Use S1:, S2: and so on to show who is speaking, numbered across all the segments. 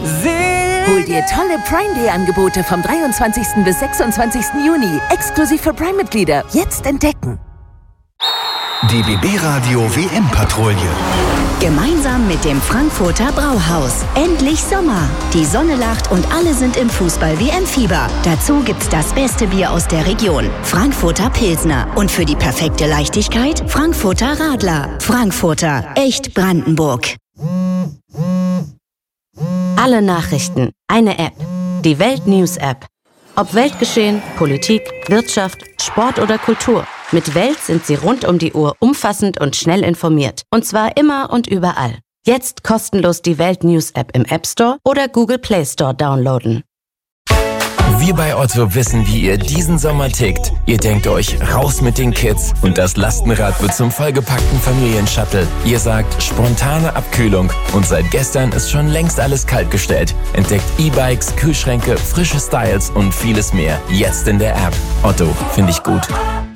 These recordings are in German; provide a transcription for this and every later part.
S1: Hol dir tolle Prime Day Angebote vom 23. bis 26. Juni. Exklusiv für Prime-Mitglieder. Jetzt entdecken.
S2: Die BB Radio WM-Patrouille.
S3: Gemeinsam mit dem Frankfurter Brauhaus. Endlich Sommer. Die Sonne lacht und alle sind im Fußball-WM-Fieber. Dazu gibt's das beste Bier aus der Region. Frankfurter Pilsner. Und für die perfekte Leichtigkeit Frankfurter Radler. Frankfurter. Echt Brandenburg.
S4: Alle Nachrichten. Eine App. Die Welt News App. Ob Weltgeschehen, Politik, Wirtschaft, Sport oder Kultur. Mit Welt sind Sie rund um die Uhr umfassend und schnell informiert. Und zwar immer und überall. Jetzt kostenlos die Welt News App im App Store oder Google Play Store downloaden.
S5: Wir bei Otto wissen, wie ihr diesen Sommer tickt. Ihr denkt euch, raus mit den Kids und das Lastenrad wird zum vollgepackten Familienshuttle. Ihr sagt, spontane Abkühlung und seit gestern ist schon längst alles kaltgestellt. Entdeckt E-Bikes, Kühlschränke, frische Styles und vieles mehr. Jetzt in der App. Otto, finde ich gut.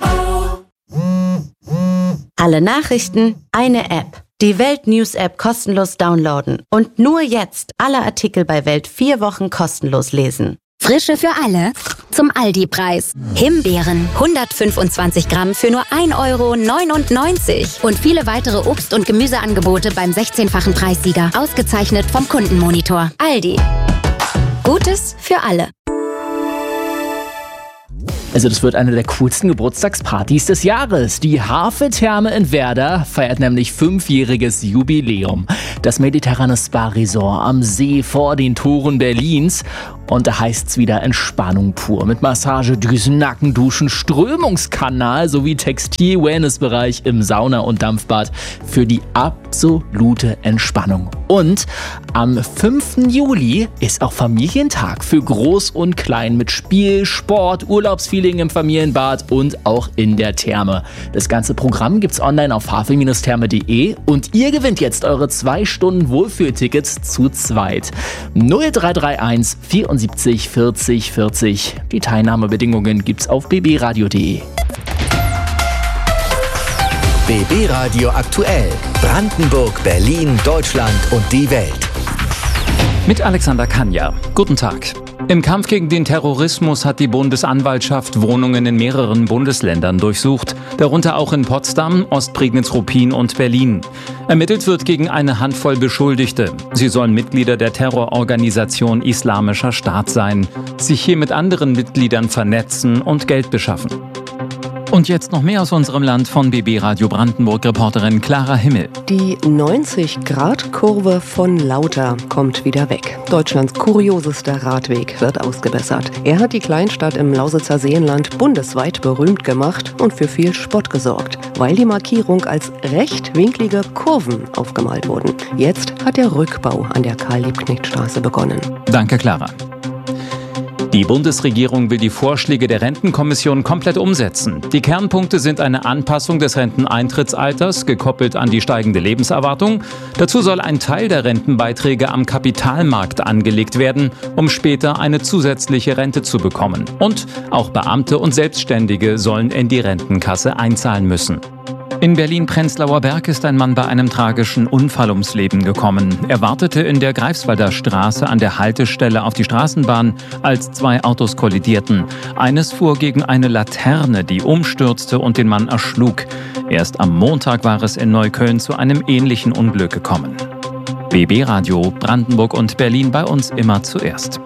S4: Alle Nachrichten, eine App. Die Welt News App kostenlos downloaden. Und nur jetzt alle Artikel bei Welt 4 Wochen kostenlos lesen.
S3: Frische für alle zum Aldi-Preis. Himbeeren 125 Gramm für nur 1,99 € und viele weitere Obst- und Gemüseangebote beim 16-fachen Preissieger. Ausgezeichnet vom Kundenmonitor. Aldi. Gutes für alle.
S6: Also das wird eine der coolsten Geburtstagspartys des Jahres. Die Harfe-Therme in Werder feiert nämlich 5-jähriges Jubiläum. Das mediterrane Spa-Resort am See vor den Toren Berlins. Und da heißt's wieder Entspannung pur. Mit Massagedüsen, Nackenduschen, Strömungskanal sowie Textil-Wellness-Bereich im Sauna- und Dampfbad für die absolute Entspannung. Und am 5. Juli ist auch Familientag für Groß und Klein mit Spiel, Sport, Urlaubsfeeling im Familienbad und auch in der Therme. Das ganze Programm gibt's online auf harfe-therme.de und ihr gewinnt jetzt eure 2 Stunden Wohlfühltickets zu zweit. 0331 74 40 40. Die Teilnahmebedingungen gibt's auf bbradio.de.
S2: BB Radio aktuell. Brandenburg, Berlin, Deutschland und die Welt.
S7: Mit Alexander Kanja. Guten Tag. Im Kampf gegen den Terrorismus hat die Bundesanwaltschaft Wohnungen in mehreren Bundesländern durchsucht, darunter auch in Potsdam, Ostprignitz-Ruppin und Berlin. Ermittelt wird gegen eine Handvoll Beschuldigte. Sie sollen Mitglieder der Terrororganisation Islamischer Staat sein, sich hier mit anderen Mitgliedern vernetzen und Geld beschaffen. Und jetzt noch mehr aus unserem Land von BB Radio Brandenburg-Reporterin Clara Himmel.
S8: Die 90-Grad-Kurve von Lauter kommt wieder weg. Deutschlands kuriosester Radweg wird ausgebessert. Er hat die Kleinstadt im Lausitzer Seenland bundesweit berühmt gemacht und für viel Spott gesorgt, weil die Markierung als rechtwinklige Kurven aufgemalt wurden. Jetzt hat der Rückbau an der Karl-Liebknecht-Straße begonnen.
S7: Danke, Clara. Die Bundesregierung will die Vorschläge der Rentenkommission komplett umsetzen. Die Kernpunkte sind eine Anpassung des Renteneintrittsalters, gekoppelt an die steigende Lebenserwartung. Dazu soll ein Teil der Rentenbeiträge am Kapitalmarkt angelegt werden, um später eine zusätzliche Rente zu bekommen. Und auch Beamte und Selbstständige sollen in die Rentenkasse einzahlen müssen. In Berlin-Prenzlauer Berg ist ein Mann bei einem tragischen Unfall ums Leben gekommen. Er wartete in der Greifswalder Straße an der Haltestelle auf die Straßenbahn, als 2 Autos kollidierten. Eines fuhr gegen eine Laterne, die umstürzte und den Mann erschlug. Erst am Montag war es in Neukölln zu einem ähnlichen Unglück gekommen. BB Radio Brandenburg und Berlin, bei uns immer zuerst.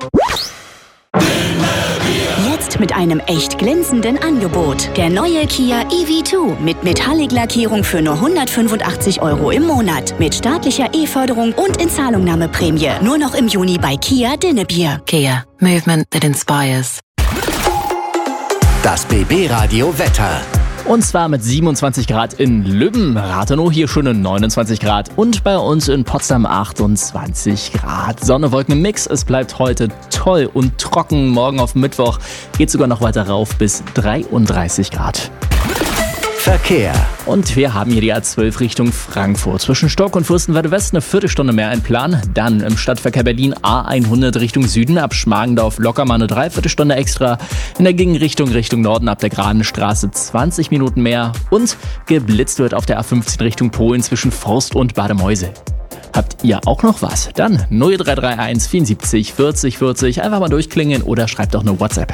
S3: Mit einem echt glänzenden Angebot. Der neue Kia EV2 mit Metallic-Lackierung für nur 185 € im Monat. Mit staatlicher E-Förderung und Inzahlungnahmeprämie. Nur noch im Juni bei Kia Dinnebier.
S1: Kia. Movement that inspires.
S2: Das BB Radio Wetter.
S6: Und zwar mit 27 Grad in Lübben, Rathenow hier schöne 29 Grad und bei uns in Potsdam 28 Grad. Sonne, Wolken im Mix, es bleibt heute toll und trocken. Morgen auf Mittwoch geht sogar noch weiter rauf bis 33 Grad.
S2: Verkehr.
S6: Und wir haben hier die A12 Richtung Frankfurt. Zwischen Stock und Fürstenwalde West eine Viertelstunde mehr ein Plan. Dann im Stadtverkehr Berlin A100 Richtung Süden ab Schmargendorf locker mal eine Dreiviertelstunde extra. In der Gegenrichtung Richtung Norden ab der Gradenstraße 20 Minuten mehr. Und geblitzt wird auf der A15 Richtung Polen zwischen Forst und Bademäuse. Habt ihr auch noch was? Dann 0331 74 40 40. Einfach mal durchklingeln oder schreibt auch eine WhatsApp.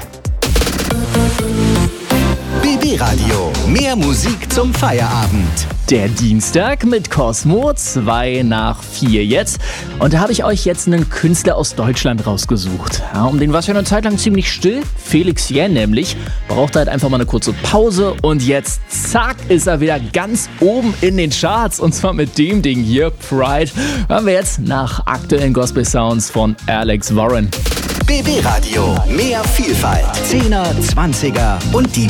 S2: BB Radio. Mehr Musik zum Feierabend.
S6: Der Dienstag mit Cosmo, 2 nach 4 jetzt. Und da habe ich euch jetzt einen Künstler aus Deutschland rausgesucht. Ja, um den war es ja eine Zeit lang ziemlich still. Felix Jähn nämlich. Brauchte halt einfach mal eine kurze Pause. Und jetzt, zack, ist er wieder ganz oben in den Charts. Und zwar mit dem Ding hier, Pride. Hören wir jetzt nach aktuellen Gospel-Sounds von Alex Warren.
S2: BB Radio. Mehr Vielfalt. 10er, 20er und die